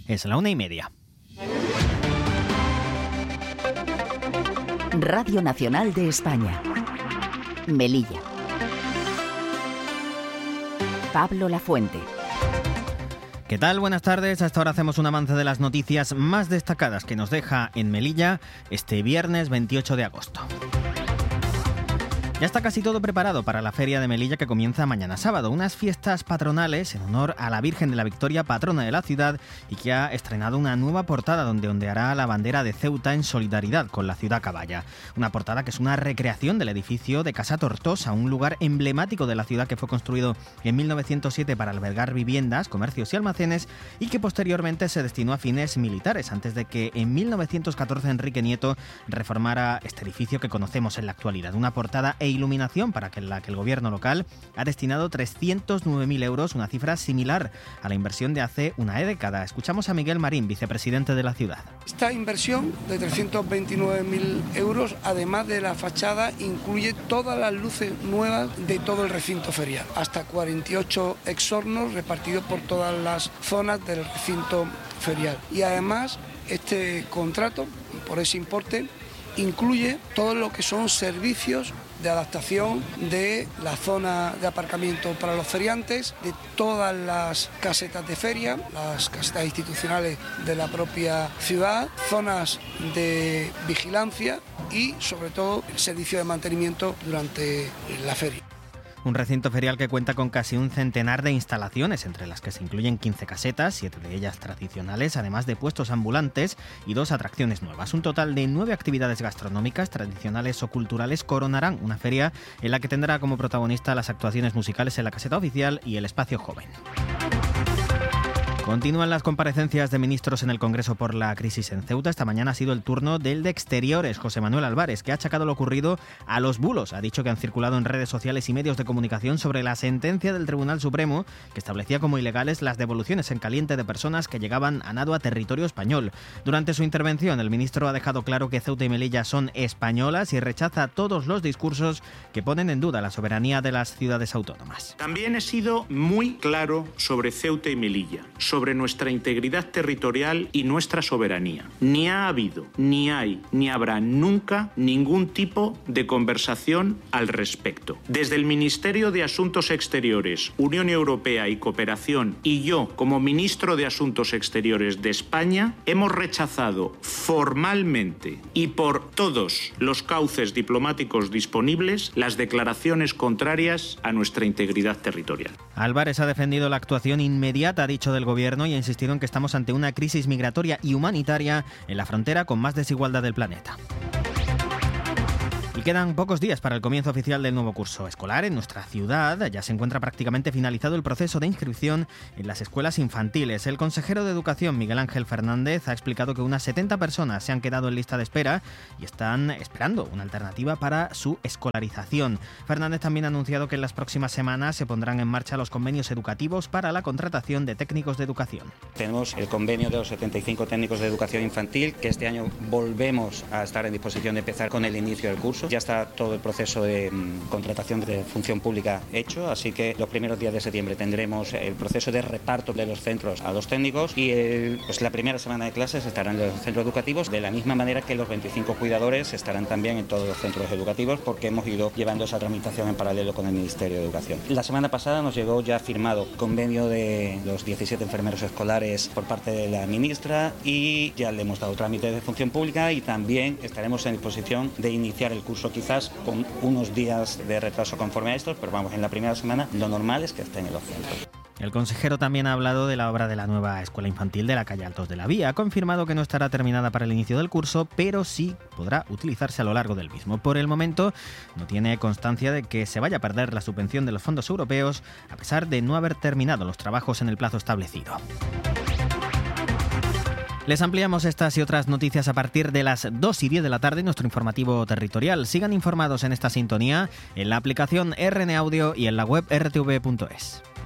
Es la 1:30. Radio Nacional de España. Melilla. Pablo Lafuente. ¿Qué tal? Buenas tardes. Hasta ahora hacemos un avance de las noticias más destacadas que nos deja en Melilla este viernes 28 de agosto. Ya está casi todo preparado para la Feria de Melilla que comienza mañana sábado. Unas fiestas patronales en honor a la Virgen de la Victoria, patrona de la ciudad, y que ha estrenado una nueva portada donde ondeará la bandera de Ceuta en solidaridad con la ciudad caballa. Una portada que es una recreación del edificio de Casa Tortosa, un lugar emblemático de la ciudad que fue construido en 1907 para albergar viviendas, comercios y almacenes y que posteriormente se destinó a fines militares antes de que en 1914 Enrique Nieto reformara este edificio que conocemos en la actualidad. Una portada e iluminación para la que el gobierno local ha destinado 309.000 euros, una cifra similar a la inversión de hace una década. Escuchamos a Miguel Marín, vicepresidente de la ciudad. Esta inversión de 329.000 euros, además de la fachada, incluye todas las luces nuevas de todo el recinto ferial, hasta 48 exornos repartidos por todas las zonas del recinto ferial. Y además, este contrato, por ese importe, incluye todo lo que son servicios de adaptación de la zona de aparcamiento para los feriantes, de todas las casetas de feria, las casetas institucionales de la propia ciudad, zonas de vigilancia y sobre todo el servicio de mantenimiento durante la feria. Un recinto ferial que cuenta con casi un centenar de instalaciones, entre las que se incluyen 15 casetas, 7 de ellas tradicionales, además de puestos ambulantes y 2 atracciones nuevas. Un total de 9 actividades gastronómicas, tradicionales o culturales coronarán una feria en la que tendrá como protagonista las actuaciones musicales en la caseta oficial y el espacio joven. Continúan las comparecencias de ministros en el Congreso por la crisis en Ceuta. Esta mañana ha sido el turno del de Exteriores, José Manuel Álvarez, que ha achacado lo ocurrido a los bulos. Ha dicho que han circulado en redes sociales y medios de comunicación sobre la sentencia del Tribunal Supremo que establecía como ilegales las devoluciones en caliente de personas que llegaban a nado a territorio español. Durante su intervención, el ministro ha dejado claro que Ceuta y Melilla son españolas y rechaza todos los discursos que ponen en duda la soberanía de las ciudades autónomas. También he sido muy claro sobre Ceuta y Melilla, sobre nuestra integridad territorial y nuestra soberanía. Ni ha habido, ni hay, ni habrá nunca ningún tipo de conversación al respecto. Desde el Ministerio de Asuntos Exteriores, Unión Europea y Cooperación y yo, como ministro de Asuntos Exteriores de España, hemos rechazado formalmente y por todos los cauces diplomáticos disponibles las declaraciones contrarias a nuestra integridad territorial. Álvarez ha defendido la actuación inmediata, ha dicho, del gobierno y ha insistido en que estamos ante una crisis migratoria y humanitaria en la frontera con más desigualdad del planeta. Y quedan pocos días para el comienzo oficial del nuevo curso escolar. En nuestra ciudad ya se encuentra prácticamente finalizado el proceso de inscripción en las escuelas infantiles. El consejero de Educación, Miguel Ángel Fernández, ha explicado que unas 70 personas se han quedado en lista de espera y están esperando una alternativa para su escolarización. Fernández también ha anunciado que en las próximas semanas se pondrán en marcha los convenios educativos para la contratación de técnicos de educación. Tenemos el convenio de los 75 técnicos de educación infantil, que este año volvemos a estar en disposición de empezar con el inicio del curso. Ya está todo el proceso de contratación de función pública hecho, así que los primeros días de septiembre tendremos el proceso de reparto de los centros a los técnicos y la primera semana de clases estarán en los centros educativos, de la misma manera que los 25 cuidadores estarán también en todos los centros educativos, porque hemos ido llevando esa tramitación en paralelo con el Ministerio de Educación. La semana pasada nos llegó ya firmado convenio de los 17 enfermeros escolares por parte de la ministra y ya le hemos dado trámite de función pública y también estaremos en disposición de iniciar el curso quizás con unos días de retraso conforme a estos, pero vamos, en la primera semana lo normal es que estén en los centros. El consejero también ha hablado de la obra de la nueva escuela infantil de la calle Altos de la Vía. Ha confirmado que no estará terminada para el inicio del curso, pero sí podrá utilizarse a lo largo del mismo. Por el momento no tiene constancia de que se vaya a perder la subvención de los fondos europeos, a pesar de no haber terminado los trabajos en el plazo establecido. Les ampliamos estas y otras noticias a partir de las 2:10 de la tarde en nuestro informativo territorial. Sigan informados en esta sintonía, en la aplicación RN Audio y en la web rtv.es.